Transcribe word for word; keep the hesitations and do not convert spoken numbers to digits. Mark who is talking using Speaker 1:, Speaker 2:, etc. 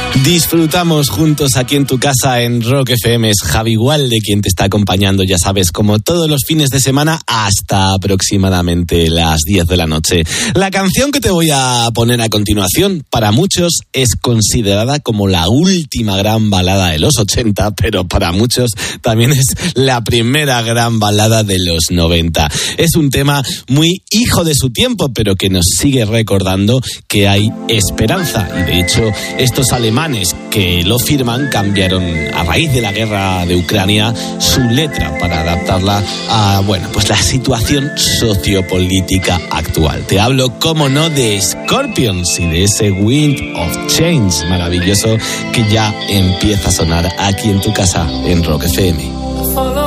Speaker 1: Disfrutamos juntos aquí en tu casa en Rock F M. Es Javi Gualde quien te está acompañando, ya sabes, como todos los fines de semana hasta aproximadamente las diez de la noche. La canción que te voy a poner a continuación para muchos es considerada como la última gran balada de los ochenta, pero para muchos también es la primera gran balada de los noventa. Es un tema muy hijo de su tiempo, pero que nos sigue recordando que hay esperanza. Y de hecho, estos alemanes que lo firman cambiaron a raíz de la guerra de Ucrania su letra para adaptarla a, bueno, pues la situación sociopolítica actual. Te hablo, como no, de Scorpions y de ese Wind of Change maravilloso que ya empieza a sonar aquí en tu casa en Rock F M.